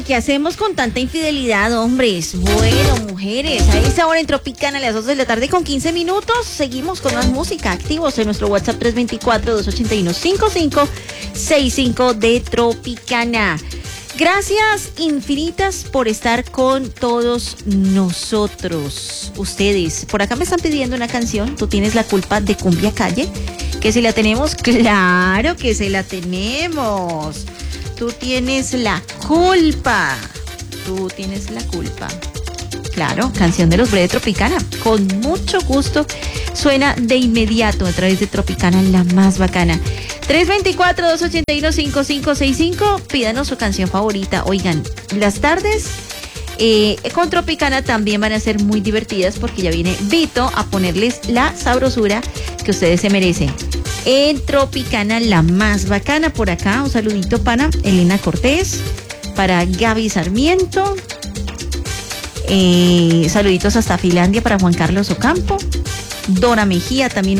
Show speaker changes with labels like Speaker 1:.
Speaker 1: ¿qué hacemos con tanta infidelidad, hombres? Bueno, mujeres, a esa hora en Tropicana a las 2 de la tarde con 15 minutos. Seguimos con más música, activos en nuestro WhatsApp 324-281-5565 de Tropicana. Gracias infinitas por estar con todos nosotros. Ustedes, por acá me están pidiendo una canción, Tú tienes la culpa, de Cumbia Calle. Que si la tenemos, claro que se la tenemos. Tú tienes la culpa. Tú tienes la culpa. Claro, canción de los Bre de Tropicana. Con mucho gusto suena de inmediato a través de Tropicana, la más bacana. 324-281-5565. Pídanos su canción favorita. Oigan, las tardes con Tropicana también van a ser muy divertidas porque ya viene Vito a ponerles la sabrosura que ustedes se merecen. En Tropicana, la más bacana. Por acá, un saludito para Elena Cortés, para Gaby Sarmiento. Saluditos hasta Finlandia para Juan Carlos Ocampo. Dora Mejía también.